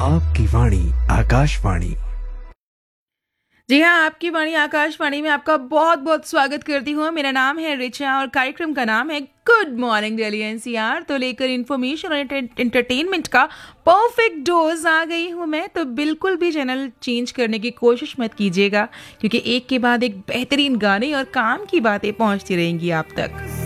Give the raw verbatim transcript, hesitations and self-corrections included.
आपकी वाणी आकाशवाणी। जी हाँ, आपकी वाणी आकाशवाणी में आपका बहुत-बहुत स्वागत करती हूँ। मेरा नाम है रिचा और कार्यक्रम का नाम है गुड मॉर्निंग दिल्ली एनसीआर। तो लेकर इन्फॉर्मेशन और एंटर एंटरटेनमेंट का परफेक्ट डोज़ आ गई हूँ मैं। तो बिल्कुल भी चैनल चेंज करने की कोशिश मत कीजिएगा, क्योंकि एक के बाद एक बेहतरीन गाने और काम की बातें पहुँचती रहेंगी आप तक।